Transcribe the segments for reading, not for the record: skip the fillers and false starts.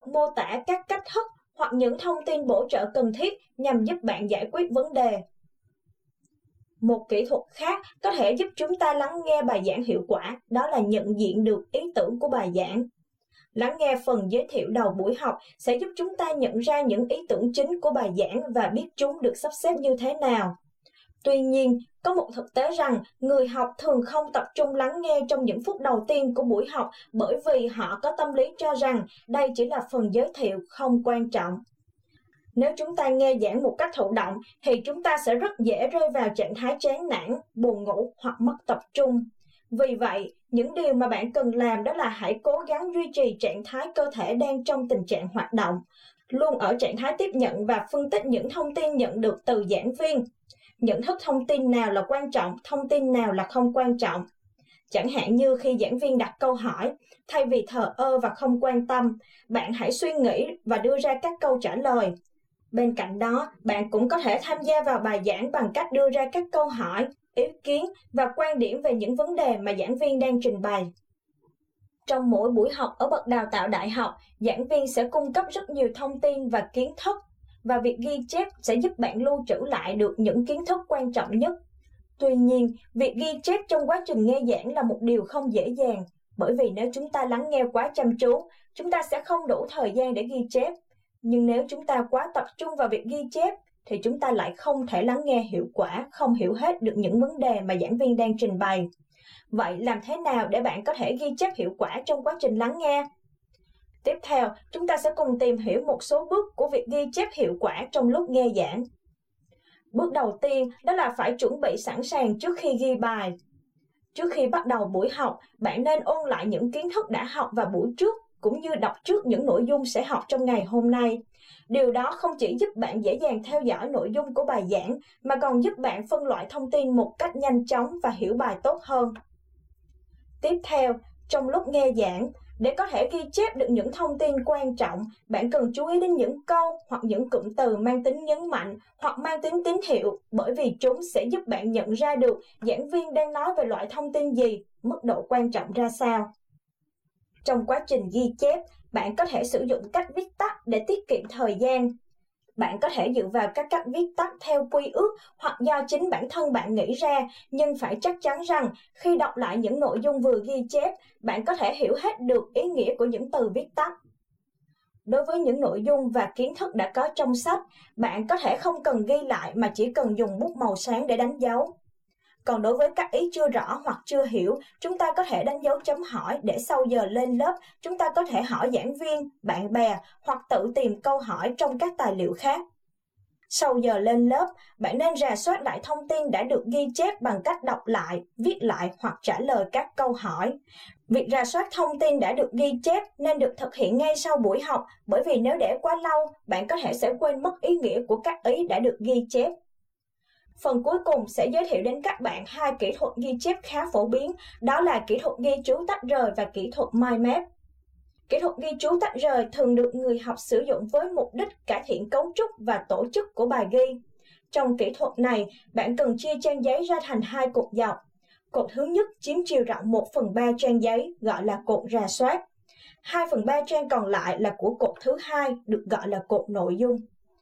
mô tả các cách thức hoặc những thông tin bổ trợ cần thiết nhằm giúp bạn giải quyết vấn đề. Một kỹ thuật khác có thể giúp chúng ta lắng nghe bài giảng hiệu quả, đó là nhận diện được ý tưởng của bài giảng. Lắng nghe phần giới thiệu đầu buổi học sẽ giúp chúng ta nhận ra những ý tưởng chính của bài giảng và biết chúng được sắp xếp như thế nào. Tuy nhiên, có một thực tế rằng người học thường không tập trung lắng nghe trong những phút đầu tiên của buổi học bởi vì họ có tâm lý cho rằng đây chỉ là phần giới thiệu không quan trọng. Nếu chúng ta nghe giảng một cách thụ động thì chúng ta sẽ rất dễ rơi vào trạng thái chán nản, buồn ngủ hoặc mất tập trung. Vì vậy, những điều mà bạn cần làm đó là hãy cố gắng duy trì trạng thái cơ thể đang trong tình trạng hoạt động, luôn ở trạng thái tiếp nhận và phân tích những thông tin nhận được từ giảng viên. Nhận thức thông tin nào là quan trọng, thông tin nào là không quan trọng. Chẳng hạn như khi giảng viên đặt câu hỏi, thay vì thờ ơ và không quan tâm, bạn hãy suy nghĩ và đưa ra các câu trả lời. Bên cạnh đó, bạn cũng có thể tham gia vào bài giảng bằng cách đưa ra các câu hỏi, ý kiến và quan điểm về những vấn đề mà giảng viên đang trình bày. Trong mỗi buổi học ở bậc đào tạo đại học, giảng viên sẽ cung cấp rất nhiều thông tin và kiến thức, và việc ghi chép sẽ giúp bạn lưu trữ lại được những kiến thức quan trọng nhất. Tuy nhiên, việc ghi chép trong quá trình nghe giảng là một điều không dễ dàng, bởi vì nếu chúng ta lắng nghe quá chăm chú, chúng ta sẽ không đủ thời gian để ghi chép. Nhưng nếu chúng ta quá tập trung vào việc ghi chép, thì chúng ta lại không thể lắng nghe hiệu quả, không hiểu hết được những vấn đề mà giảng viên đang trình bày. Vậy làm thế nào để bạn có thể ghi chép hiệu quả trong quá trình lắng nghe? Tiếp theo, chúng ta sẽ cùng tìm hiểu một số bước của việc ghi chép hiệu quả trong lúc nghe giảng. Bước đầu tiên đó là phải chuẩn bị sẵn sàng trước khi ghi bài. Trước khi bắt đầu buổi học, bạn nên ôn lại những kiến thức đã học vào buổi trước, cũng như đọc trước những nội dung sẽ học trong ngày hôm nay. Điều đó không chỉ giúp bạn dễ dàng theo dõi nội dung của bài giảng, mà còn giúp bạn phân loại thông tin một cách nhanh chóng và hiểu bài tốt hơn. Tiếp theo, trong lúc nghe giảng, để có thể ghi chép được những thông tin quan trọng, bạn cần chú ý đến những câu hoặc những cụm từ mang tính nhấn mạnh hoặc mang tính tín hiệu, bởi vì chúng sẽ giúp bạn nhận ra được giảng viên đang nói về loại thông tin gì, mức độ quan trọng ra sao. Trong quá trình ghi chép, bạn có thể sử dụng cách viết tắt để tiết kiệm thời gian. Bạn có thể dựa vào các cách viết tắt theo quy ước hoặc do chính bản thân bạn nghĩ ra, nhưng phải chắc chắn rằng khi đọc lại những nội dung vừa ghi chép, bạn có thể hiểu hết được ý nghĩa của những từ viết tắt. Đối với những nội dung và kiến thức đã có trong sách, bạn có thể không cần ghi lại mà chỉ cần dùng bút màu sáng để đánh dấu. Còn đối với các ý chưa rõ hoặc chưa hiểu, chúng ta có thể đánh dấu chấm hỏi để sau giờ lên lớp, chúng ta có thể hỏi giảng viên, bạn bè hoặc tự tìm câu hỏi trong các tài liệu khác. Sau giờ lên lớp, bạn nên rà soát lại thông tin đã được ghi chép bằng cách đọc lại, viết lại hoặc trả lời các câu hỏi. Việc rà soát thông tin đã được ghi chép nên được thực hiện ngay sau buổi học, bởi vì nếu để quá lâu, bạn có thể sẽ quên mất ý nghĩa của các ý đã được ghi chép. Phần cuối cùng sẽ giới thiệu đến các bạn hai kỹ thuật ghi chép khá phổ biến, đó là kỹ thuật ghi chú tách rời và kỹ thuật mind map. Kỹ thuật ghi chú tách rời thường được người học sử dụng với mục đích cải thiện cấu trúc và tổ chức của bài ghi. Trong kỹ thuật này, bạn cần chia trang giấy ra thành hai cột dọc. Cột thứ nhất chiếm chiều rộng 1/3 trang giấy, gọi là cột rà soát. 2/3 trang còn lại là của cột thứ hai, được gọi là cột nội dung.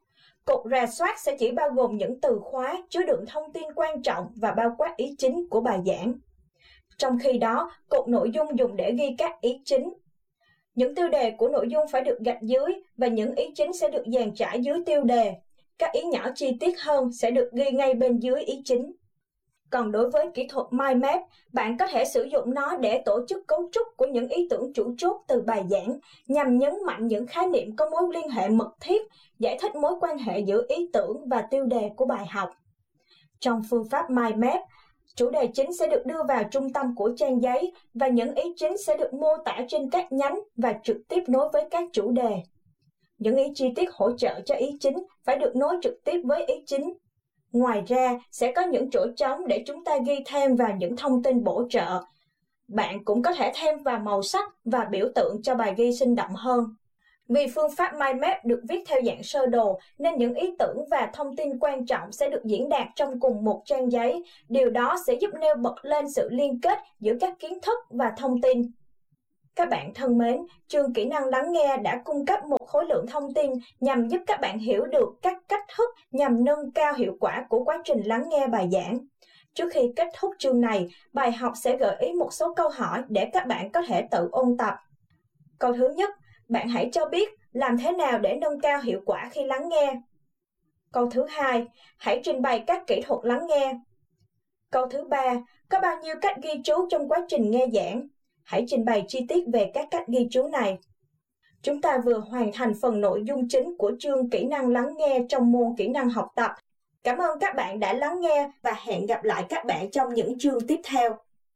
Cột rà soát sẽ chỉ bao gồm những từ khóa chứa đựng thông tin quan trọng và bao quát ý chính của bài giảng. Trong khi đó, cột nội dung dùng để ghi các ý chính. Những tiêu đề của nội dung phải được gạch dưới và những ý chính sẽ được dàn trải dưới tiêu đề. Các ý nhỏ chi tiết hơn sẽ được ghi ngay bên dưới ý chính. Còn đối với kỹ thuật mind map, bạn có thể sử dụng nó để tổ chức cấu trúc của những ý tưởng chủ chốt từ bài giảng, nhằm nhấn mạnh những khái niệm có mối liên hệ mật thiết, giải thích mối quan hệ giữa ý tưởng và tiêu đề của bài học. Trong phương pháp mind map, chủ đề chính sẽ được đưa vào trung tâm của trang giấy và những ý chính sẽ được mô tả trên các nhánh và trực tiếp nối với các chủ đề. Những ý chi tiết hỗ trợ cho ý chính phải được nối trực tiếp với ý chính. Ngoài ra, sẽ có những chỗ trống để chúng ta ghi thêm vào những thông tin bổ trợ. Bạn cũng có thể thêm vào màu sắc và biểu tượng cho bài ghi sinh động hơn. Vì phương pháp mind map được viết theo dạng sơ đồ, nên những ý tưởng và thông tin quan trọng sẽ được diễn đạt trong cùng một trang giấy. Điều đó sẽ giúp nêu bật lên sự liên kết giữa các kiến thức và thông tin. Các bạn thân mến, trường kỹ năng lắng nghe đã cung cấp một khối lượng thông tin nhằm giúp các bạn hiểu được các cách thức nhằm nâng cao hiệu quả của quá trình lắng nghe bài giảng. Trước khi kết thúc chương này, bài học sẽ gợi ý một số câu hỏi để các bạn có thể tự ôn tập. Câu thứ nhất, bạn hãy cho biết làm thế nào để nâng cao hiệu quả khi lắng nghe. Câu thứ hai, hãy trình bày các kỹ thuật lắng nghe. Câu thứ ba, có bao nhiêu cách ghi chú trong quá trình nghe giảng? Hãy trình bày chi tiết về các cách ghi chú này. Chúng ta vừa hoàn thành phần nội dung chính của chương kỹ năng lắng nghe trong môn kỹ năng học tập. Cảm ơn các bạn đã lắng nghe và hẹn gặp lại các bạn trong những chương tiếp theo.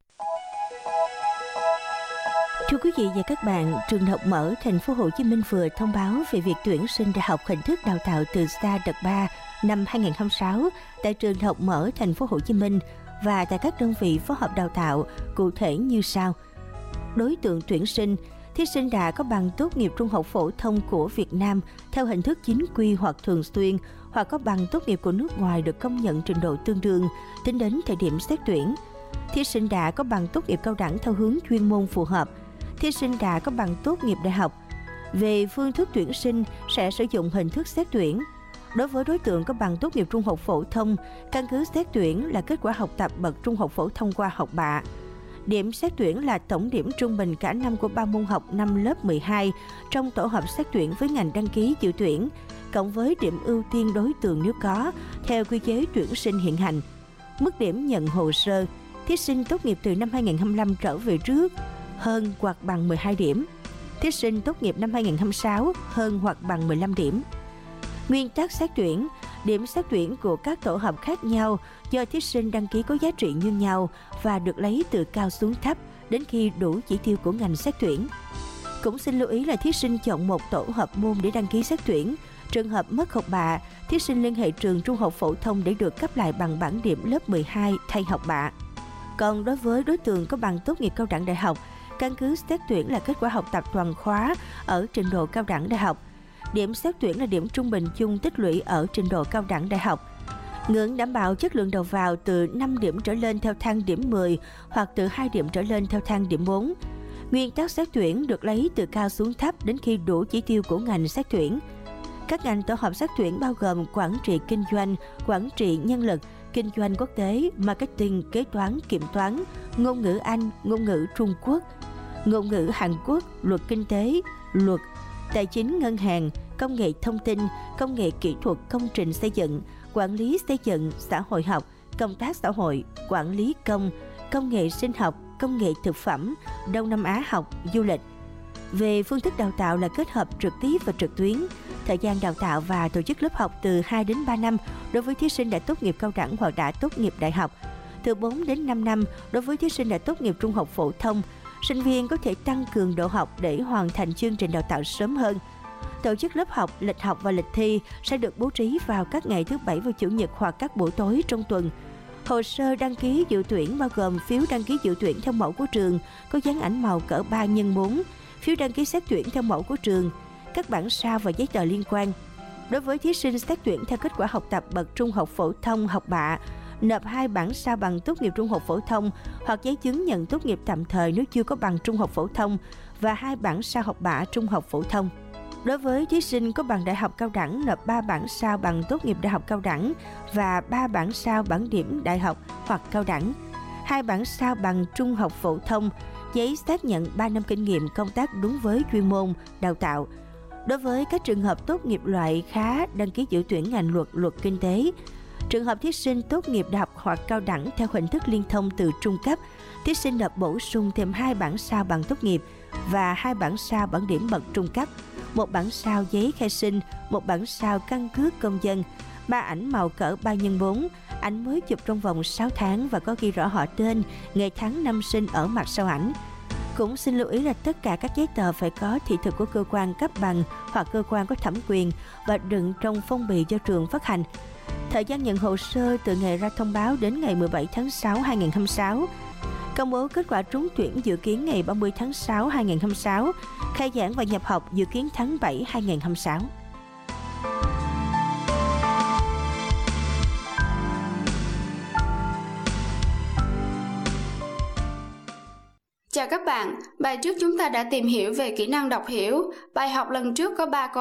Thưa quý vị và các bạn, Trường Đại học Mở Thành phố Hồ Chí Minh vừa thông báo về việc tuyển sinh đại học hình thức đào tạo từ xa đợt 3 năm 2026 tại Trường Đại học Mở Thành phố Hồ Chí Minh và tại các đơn vị phối hợp đào tạo cụ thể như sau. Đối tượng tuyển sinh, thí sinh đã có bằng tốt nghiệp trung học phổ thông của Việt Nam theo hình thức chính quy hoặc thường xuyên, hoặc có bằng tốt nghiệp của nước ngoài được công nhận trình độ tương đương tính đến thời điểm xét tuyển. Thí sinh đã có bằng tốt nghiệp cao đẳng theo hướng chuyên môn phù hợp. Thí sinh đã có bằng tốt nghiệp đại học. Về phương thức tuyển sinh sẽ sử dụng hình thức xét tuyển. Đối với đối tượng có bằng tốt nghiệp trung học phổ thông, căn cứ xét tuyển là kết quả học tập bậc trung học phổ thông qua học bạ. Điểm xét tuyển là tổng điểm trung bình cả năm của 3 môn học năm lớp 12 trong tổ hợp xét tuyển với ngành đăng ký dự tuyển, cộng với điểm ưu tiên đối tượng nếu có, theo quy chế tuyển sinh hiện hành. Mức điểm nhận hồ sơ, thí sinh tốt nghiệp từ năm 2025 trở về trước, hơn hoặc bằng 12 điểm. Thí sinh tốt nghiệp năm 2026, hơn hoặc bằng 15 điểm. Nguyên tắc xét tuyển, điểm xét tuyển của các tổ hợp khác nhau do thí sinh đăng ký có giá trị như nhau và được lấy từ cao xuống thấp đến khi đủ chỉ tiêu của ngành xét tuyển. Cũng xin lưu ý là thí sinh chọn một tổ hợp môn để đăng ký xét tuyển. Trường hợp mất học bạ, thí sinh liên hệ trường trung học phổ thông để được cấp lại bằng bảng điểm lớp 12 thay học bạ. Còn đối với đối tượng có bằng tốt nghiệp cao đẳng đại học, căn cứ xét tuyển là kết quả học tập toàn khóa ở trình độ cao đẳng đại học. Điểm xét tuyển là điểm trung bình chung tích lũy ở trình độ cao đẳng đại học. Ngưỡng đảm bảo chất lượng đầu vào từ 5 điểm trở lên theo thang điểm 10 hoặc từ 2 điểm trở lên theo thang điểm 4. Nguyên tắc xét tuyển được lấy từ cao xuống thấp đến khi đủ chỉ tiêu của ngành xét tuyển. Các ngành tổ hợp xét tuyển bao gồm quản trị kinh doanh, quản trị nhân lực, kinh doanh quốc tế, marketing, kế toán, kiểm toán, ngôn ngữ Anh, ngôn ngữ Trung Quốc, ngôn ngữ Hàn Quốc, luật kinh tế, luật, tài chính ngân hàng, công nghệ thông tin, công nghệ kỹ thuật công trình xây dựng, quản lý xây dựng, xã hội học, công tác xã hội, quản lý công nghệ sinh học, công nghệ thực phẩm, Đông Nam Á học, du lịch. Về phương thức đào tạo là kết hợp trực tiếp và trực tuyến. Thời gian đào tạo và tổ chức lớp học từ 2 đến 3 năm đối với thí sinh đã tốt nghiệp cao đẳng hoặc đã tốt nghiệp đại học. Từ 4 đến 5 năm đối với thí sinh đã tốt nghiệp trung học phổ thông. Sinh viên có thể tăng cường độ học để hoàn thành chương trình đào tạo sớm hơn. Tổ chức lớp học, lịch học và lịch thi sẽ được bố trí vào các ngày thứ Bảy và Chủ nhật hoặc các buổi tối trong tuần. Hồ sơ đăng ký dự tuyển bao gồm phiếu đăng ký dự tuyển theo mẫu của trường có dán ảnh màu cỡ 3x4, phiếu đăng ký xét tuyển theo mẫu của trường, các bản sao và giấy tờ liên quan. Đối với thí sinh xét tuyển theo kết quả học tập bậc trung học phổ thông học bạ, nộp 2 bản sao bằng tốt nghiệp trung học phổ thông hoặc giấy chứng nhận tốt nghiệp tạm thời nếu chưa có bằng trung học phổ thông và 2 bản sao học bạ trung học phổ thông. Đối với thí sinh có bằng đại học cao đẳng, nộp 3 bản sao bằng tốt nghiệp đại học cao đẳng và 3 bản sao bằng điểm đại học hoặc cao đẳng, 2 bản sao bằng trung học phổ thông, giấy xác nhận 3 năm kinh nghiệm công tác đúng với chuyên môn đào tạo. Đối với các trường hợp tốt nghiệp loại khá đăng ký dự tuyển ngành luật, luật kinh tế, trường hợp thí sinh tốt nghiệp đại học hoặc cao đẳng theo hình thức liên thông từ trung cấp, thí sinh nộp bổ sung thêm 2 bản sao bằng tốt nghiệp và 2 bản sao bằng điểm bậc trung cấp, 1 bản sao giấy khai sinh, 1 bản sao căn cước công dân, 3 ảnh màu cỡ 3x4, ảnh mới chụp trong vòng 6 tháng và có ghi rõ họ tên, ngày tháng năm sinh ở mặt sau ảnh. Cũng xin lưu ý là tất cả các giấy tờ phải có thị thực của cơ quan cấp bằng hoặc cơ quan có thẩm quyền và đựng trong phong bì do trường phát hành. Thời gian nhận hồ sơ từ ngày ra thông báo đến ngày 17 tháng 6 2026. Công bố kết quả trúng tuyển dự kiến ngày 30 tháng 6 2026, khai giảng và nhập học dự kiến tháng 7 2026. Chào Chào các bạn, bài trước chúng ta đã tìm hiểu về kỹ năng đọc hiểu. Bài học lần trước có 3 câu